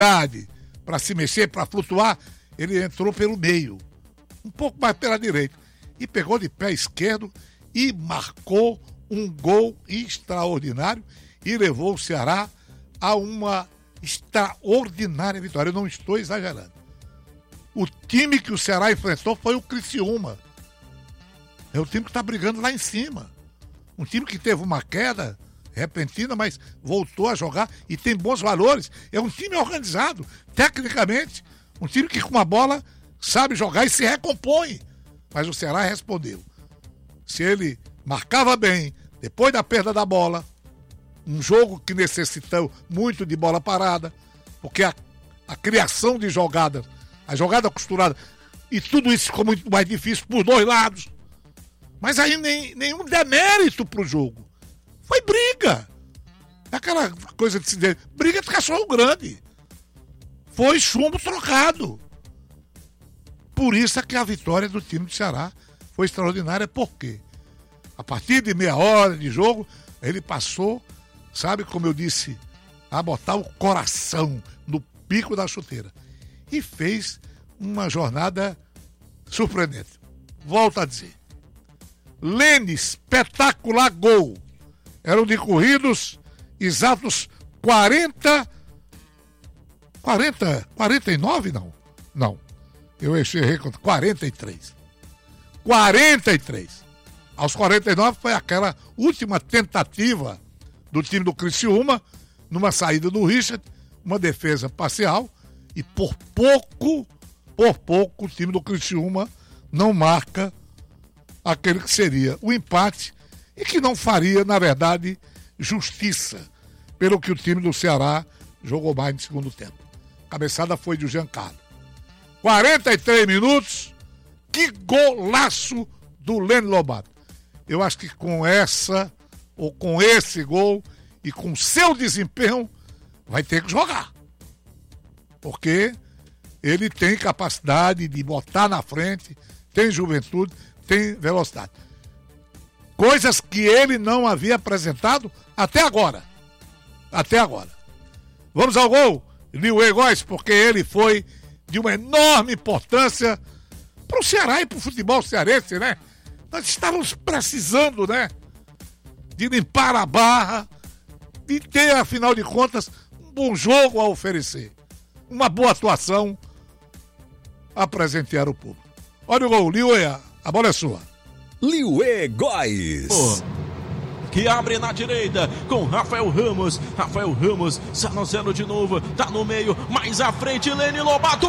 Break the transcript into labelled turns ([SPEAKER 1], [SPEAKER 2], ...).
[SPEAKER 1] para se mexer, para flutuar, ele entrou pelo meio, um pouco mais pela direita, e pegou de pé esquerdo e marcou um gol extraordinário e levou o Ceará a uma extraordinária vitória. Eu não estou exagerando. O time que o Ceará enfrentou foi o Criciúma. É o time que está brigando lá em cima. Um time que teve uma queda repentina, mas voltou a jogar e tem bons valores. É um time organizado, tecnicamente. Um time que com a bola sabe jogar e se recompõe. Mas o Ceará respondeu. Se ele marcava bem, depois da perda da bola, um jogo que necessitou muito de bola parada, porque a criação de jogadas, a jogada costurada, e tudo isso ficou muito mais difícil por dois lados. Mas aí nenhum demérito pro jogo. Foi briga. Aquela coisa de se dizer, briga de cachorro grande. Foi chumbo trocado. Por isso é que a vitória do time do Ceará foi extraordinária. Por quê? A partir de meia hora de jogo, ele passou, sabe, como eu disse, a botar o coração no pico da chuteira. E fez uma jornada surpreendente. Volto a dizer. Lene, espetacular gol. Eram de corridos exatos 49, não. Não. Eu errei contra 43. 43. Aos 49 foi aquela última tentativa do time do Criciúma, numa saída do Richard, uma defesa parcial, e por pouco, o time do Criciúma não marca aquele que seria o empate e que não faria, na verdade, justiça pelo que o time do Ceará jogou mais no segundo tempo. A cabeçada foi do Giancarlo. 43 minutos, que golaço do Lene Lobato. Eu acho que com essa, ou com esse gol, e com seu desempenho, vai ter que jogar. Porque ele tem capacidade de botar na frente, tem juventude, tem velocidade. Coisas que ele não havia apresentado até agora. Até agora. Vamos ao gol, Liuê Góes, porque ele foi de uma enorme importância para o Ceará e para o futebol cearense, né? Nós estávamos precisando, né? De limpar a barra, de ter, afinal de contas, um bom jogo a oferecer. Uma boa atuação a presentear o público. Olha o gol, Liuê, a bola é sua.
[SPEAKER 2] Liuê Góes.
[SPEAKER 3] Que abre na direita com Rafael Ramos. Rafael Ramos, Zanozelo de novo, tá no meio, mais à frente, Lene Lobato.